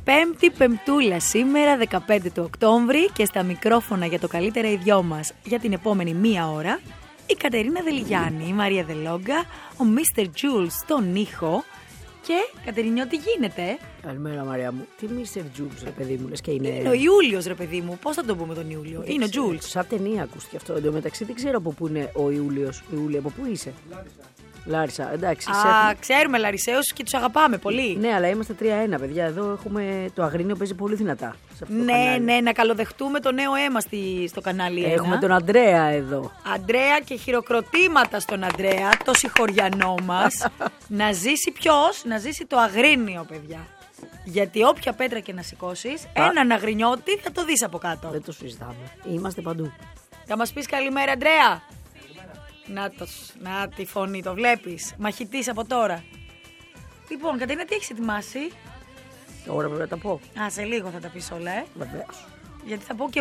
Πέμπτη Πεμπτούλα σήμερα 15 του Οκτώβρη και στα μικρόφωνα για το καλύτερα οι δυο μας για την επόμενη μία ώρα η Κατερίνα Δελιγιάννη, η Μαρία Δελόγκα, ο Mr. Jules στον ήχο και Κατερινιό τι γίνεται. Καλημέρα Μαρία μου. Τι Mr. Jules ρε παιδί μου λες και είναι. Είναι ο Ιούλιος ρε παιδί μου, πώς θα το πούμε τον Ιούλιο. Δεν είναι ξέρω. ο Jules. Σαν ταινία ακούστηκε αυτό. Εν τω μεταξύ δεν ξέρω από πού είναι ο Ιούλιος. Ιούλια, από πού είσαι. Λάρισα, εντάξει. Ξέρουμε Λαρισαίους και τους αγαπάμε πολύ. Ναι, αλλά είμαστε 3-1, παιδιά. Εδώ έχουμε το Αγρίνιο παίζει πολύ δυνατά. Ναι, να καλοδεχτούμε το νέο αίμα στο κανάλι 1. Έχουμε τον Αντρέα εδώ. Αντρέα και χειροκροτήματα στον Αντρέα, το συγχωριανό μας. Να ζήσει ποιος, να ζήσει το Αγρίνιο, παιδιά. Γιατί όποια πέτρα και να σηκώσεις, έναν αγρινιώτη θα το δεις από κάτω. Δεν το συζητάμε. Είμαστε παντού. Θα μας πεις καλημέρα, Αντρέα. Να τη φωνή, το βλέπεις. Μαχητής από τώρα. Λοιπόν, Κατερίνα, τι έχεις ετοιμάσει? Τώρα πρέπει να τα πω. Σε λίγο θα τα πεις όλα, Βεβαίως. Γιατί θα πω και